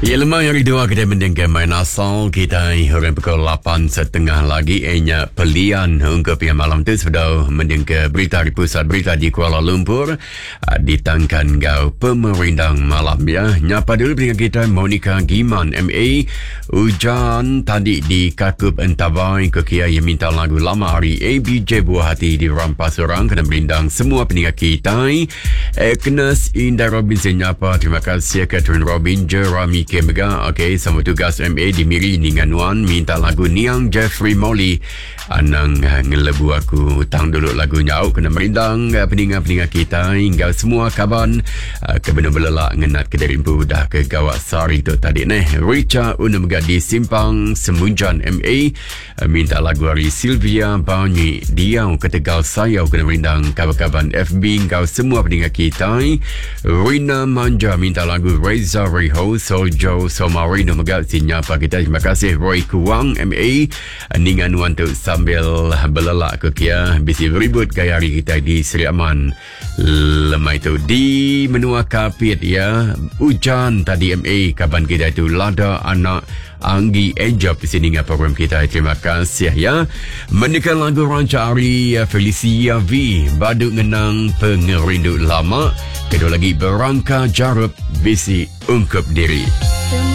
Ya, lemah yang kedua kita mendengar main asal kita orang pukul 8.30 lagi pelian untuk yang malam tu sudah mendengar berita di pusat berita di Kuala Lumpur ditangkan gau pemerintah malam ya. Nyapa dulu dengan kita Monica Giman MA. Hujan tadi di Kakup Entabai ke Kia yang minta lagu lama hari ABJ Buah Hati di Rampas orang kena berindang semua pendengar kita. Agnes Indah Robinson nyapa, terima kasih Catherine Robin Jeremy Kemega. Okey, sama tugas MA di Miri dengan Wan minta lagu Niang Jeffrey Molly. Anang ngelebu aku hutang dulu lagunya. Kena merindang pendengar-pendengar kita hingga semua kaban kebenar belelak ngenat ke derimpu dah ke Gawat Sari tu tadi Richa Unamga di Simpang Semunjan MA minta lagu hari Sylvia Banyi Diau ke Tegal Sayau kena merindang kaban-kaban FB hingga semua pendengar kita. Rina Manja minta lagu Reza Reho Soljo Somarino Megat sinyapa kita. Terima kasih Roy Kuang MA ningan untuk sambil belelak ke Kia bisi ribut gaya hari kita di Seri Aman lemah itu di menua kapit ya. Hujan tadi MA kaban kita itu lada anak Anggi Enjab di sini dengan program kita. Terima kasih ya. Mendekat lagu ranca hari Felicia V Baduk Ngenang Pengerindu Lama. Kedua lagi Berangka Jarub Bisi Ungkap Diri.